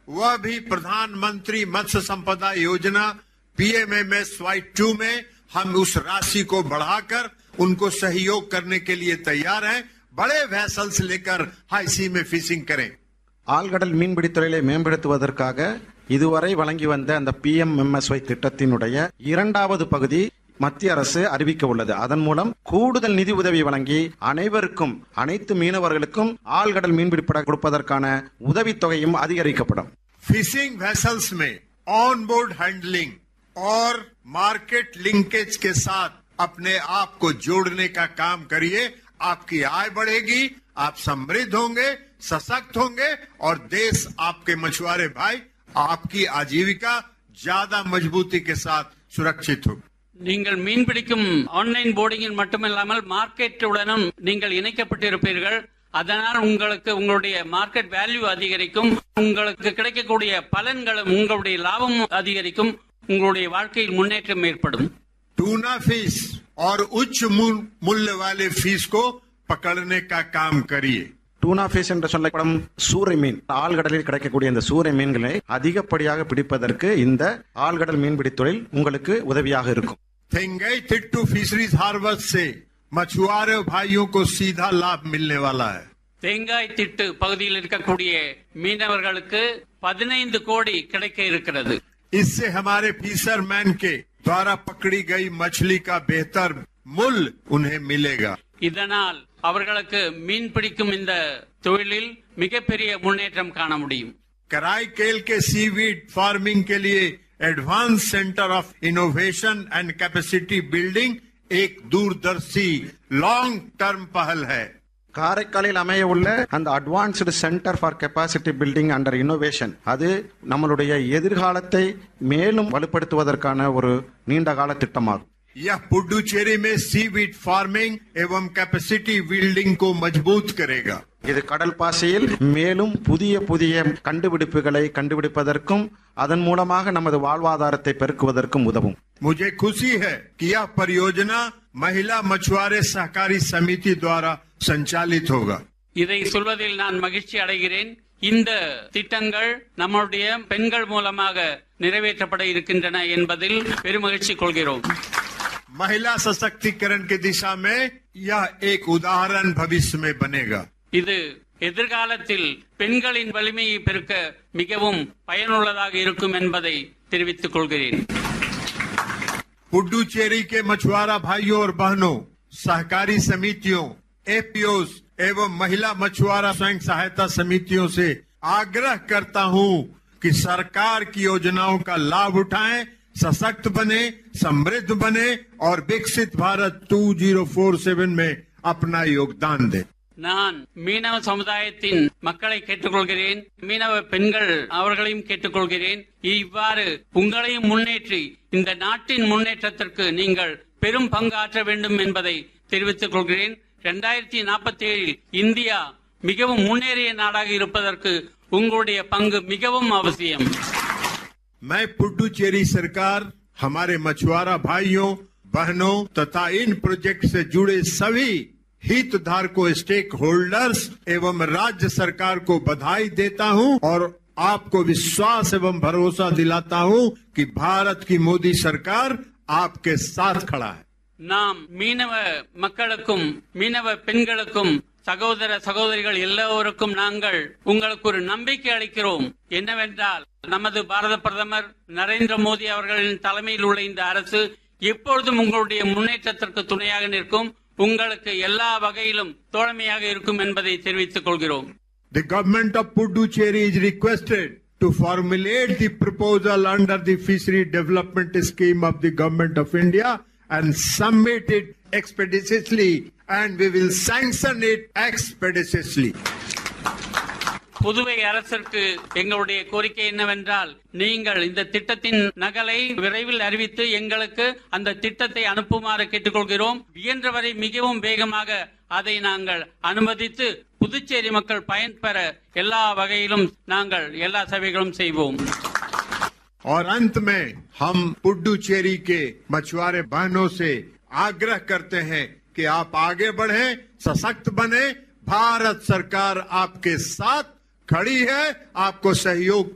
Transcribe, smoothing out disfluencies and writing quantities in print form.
वह भी प्रधानमंत्री मत्स्य संपदा योजना PMMSY2 में हम उस राशि को बढ़ाकर उनको सहयोग करने के लिए तैयार हैं। बड़े वेसल्स लेकर हाई सी में फिशिंग करें। ஆழ்கடல் மீன்பிடித்துறையை மேம்படுத்துவதற்காக இதுவரை வழங்கி வந்த அந்த PMMSY திட்டத்தினுடைய இரண்டாவது பகுதி மத்திய அரசு அறிவிக்க உள்ளது. அதன் மூலம் கூடுதல் நிதி உதவி வழங்கி அனைவருக்கும், அனைத்து மீனவர்களுக்கும் ஆழ்கடல் மீன்பிடிப்பட கொடுப்பதற்கான உதவித்தொகையும் அதிகரிக்கப்படும். फिशिंग वेसल्स में ऑन बोर्ड हैंडलिंग और मार्केट लिंकेज के साथ अपने आप को जोड़ने का काम करिए। आपकी आय बढ़ेगी, आप समृद्ध होंगे, सशक्त होंगे और देश आपके मछुआरे भाई आपकी आजीविका ज्यादा मजबूती के साथ सुरक्षित होगी. நீங்கள் மீன்பிடிக்கும் ஆன்லைன் போர்டிங்கில் மட்டுமில்லாமல் மார்க்கெட்டுடனும் நீங்கள் இணைக்கப்பட்டிருப்பீர்கள். அதனால் உங்களுக்கு உங்களுடைய மார்க்கெட் வேல்யூ அதிகரிக்கும், உங்களுக்கு கிடைக்கக்கூடிய பலன்களும் உங்களுடைய லாபமும் அதிகரிக்கும், உங்களுடைய வாழ்க்கையில் முன்னேற்றம் ஏற்படும். टूना फिश और उच्च मूल्य वाले फिश को पकड़ने का काम करिए. டூனா ஃபிஷ் என்று சொல்லப்படும் சூறை மீன், ஆழ்கடலில் கிடைக்கக்கூடிய இந்த சூறை மீன்களை அதிகப்படியாக பிடிப்பதற்கு இந்த ஆழ்கடல் மீன்பிடி தொழில் உங்களுக்கு உதவியாக இருக்கும். थेंगई तिट्टू फिशरीज हार्वेस्ट से मछुआरे भाइयों को सीधा लाभ मिलने वाला है. தேங்காய் திட்டு பகுதியில் இருக்கக்கூடிய மீனவர்களுக்கு 15 கோடி கிடைக்க இருக்கிறது. इससे हमारे फिशरमैन के द्वारा पकड़ी गई मछली का बेहतर मूल्य उन्हें मिलेगा. இதனால் அவர்களுக்கு மீன் பிடிக்கும் இந்த தொழிலில் மிகப்பெரிய முன்னேற்றம் காண முடியும். कराईकेल के सीवीड फार्मिंग के लिए advance centre of innovation and capacity building एक दूरदर्शी लॉन्ग टर्म पहल है. காரைக்காலில் அமைய உள்ள அந்த advanced centre for capacity building under innovation, அது நம்மளுடைய எதிர்காலத்தை மேலும் வலுப்படுத்துவதற்கான ஒரு நீண்ட கால திட்டமாகும். यह पुडुचेरी में सीवीड फार्मिंग एवं कैपेसिटी बिल्डिंग को मजबूत करेगा. இது கடல் பாசியில் மேலும் புதிய புதிய கண்டுபிடிப்புகளை கண்டுபிடிப்பதற்கும் அதன் மூலமாக நமது வாழ்வாதாரத்தை பெருக்குவதற்கும் உதவும். मुझे खुशी है कि यह परियोजना महिला मछुआरे सहकारी समिति द्वारा संचालित होगा. இதை சொல்வதில் நான் மகிழ்ச்சி அடைகிறேன். இந்த திட்டங்கள் நம்முடைய பெண்கள் மூலமாக நிறைவேற்றப்பட இருக்கின்றன என்பதில் பெருமகிழ்ச்சி கொள்கிறோம். महिला सशक्तिकरण की दिशा में यह एक उदाहरण भविष्य में बनेगा. இது எதிர்காலத்தில் பெண்களின் வலிமையை பெருக்க மிகவும் பயனுள்ளதாக இருக்கும் என்பதை தெரிவித்துக் கொள்கிறேன். पुडुचेरी के मछुआरा भाइयों और बहनों, सहकारी समितियों, एपीओस एवं महिला मछुआरा स्वयं सहायता समितियों से आग्रह करता हूं कि सरकार की योजनाओं का लाभ उठाएं, सशक्त बने, समृद्ध बने और विकसित भारत 2047 में अपना योगदान दे. நான் மீனவ சமுதாயத்தின் மக்களை கேட்டுக்கொள்கிறேன், மீனவ பெண்கள் அவர்களையும் கேட்டுக்கொள்கிறேன். இவ்வாறு உங்களையும் முன்னேற்றி இந்த நாட்டின் முன்னேற்றத்திற்கு நீங்கள் பெரும் பங்காற்ற வேண்டும் என்பதை தெரிவித்துக் கொள்கிறேன். 2047 இந்தியா மிகவும் முன்னேறிய நாடாக இருப்பதற்கு உங்களுடைய பங்கு மிகவும் அவசியம். मैं पुडुचेरी सरकार, हमारे मछुआरा भाइयों बहनों तथा इन प्रोजेक्ट से जुड़े सभी हितधारकों, स्टेक होल्डर्स एवं राज्य सरकार को बधाई देता हूं और आपको विश्वास एवं भरोसा दिलाता हूं कि भारत की मोदी सरकार आपके साथ खड़ा है. நாம் மீனவ மக்களுக்கும் மீனவ பெண்களுக்கும் சகோதர சகோதரிகள் எல்லோருக்கும் நாங்கள் உங்களுக்கு ஒரு நம்பிக்கை அளிக்கிறோம். என்னவென்றால் நமது பாரத பிரதமர் நரேந்திர மோடி அவர்களின் தலைமையில் உள்ள இந்த அரசு எப்பொழுதும் உங்களுடைய முன்னேற்றத்திற்கு துணையாக நிற்கும், உங்களுக்கு எல்லா வகையிலும் தோழமையாக இருக்கும் என்பதை தெரிவித்துக் கொள்கிறோம். The government of Puducherry is requested to formulate the proposal under the fishery development scheme of the government of India and submit it expeditiously, and we will sanction it expeditiously. Puduvai அரசிற்கு எங்களுடைய கோரிக்கை என்னவென்றால், நீங்கள் இந்த திட்டத்தின் நகலை விரைவில் அறிவித்து எங்களுக்கு அந்த திட்டத்தை அனுப்புமாறு கேட்டுக்கொள்கிறோம். இயன்றவரை மிகவும் வேகமாக அதை நாங்கள் அனுமதித்து புதுச்சேரி மக்கள் பயன்பெற எல்லா வகையிலும் நாங்கள் எல்லா சேவைகளும் செய்வோம். और अंत में हम पुडुचेरी के मछुआरे बहनों से आग्रह करते हैं कि आप आगे बढ़ें, सशक्त बने. भारत सरकार आपके साथ खड़ी है, आपको सहयोग